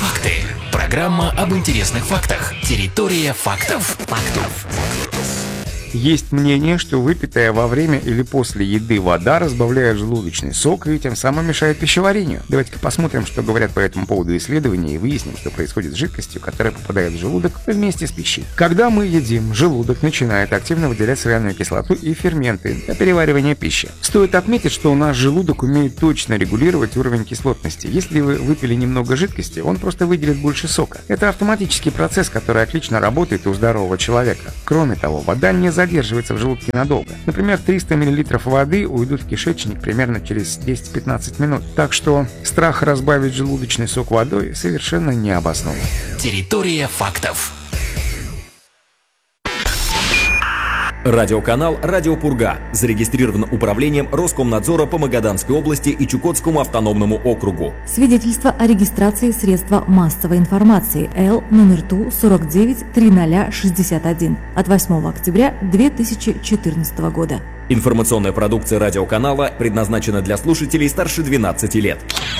Факты. Программа об интересных фактах. Территория фактов. Есть мнение, что выпитая во время или после еды вода разбавляет желудочный сок и тем самым мешает пищеварению. Давайте-ка посмотрим, что говорят по этому поводу исследования, и выясним, что происходит с жидкостью, которая попадает в желудок вместе с пищей. Когда мы едим, желудок начинает активно выделять соляную кислоту и ферменты для переваривания пищи. Стоит отметить, что наш желудок умеет точно регулировать уровень кислотности. Если вы выпили немного жидкости, он просто выделит больше сока. Это автоматический процесс, который отлично работает у здорового человека. Кроме того, вода не задерживается в желудке надолго. Например, 300 мл воды уйдут в кишечник примерно через 10-15 минут. Так что страх разбавить желудочный сок водой совершенно не обоснован. Территория фактов. Радиоканал «Радио Пурга» зарегистрирован управлением Роскомнадзора по Магаданской области и Чукотскому автономному округу. Свидетельство о регистрации средства массовой информации Л номер ТУ 493061 от 8 октября 2014 года. Информационная продукция радиоканала предназначена для слушателей старше 12 лет.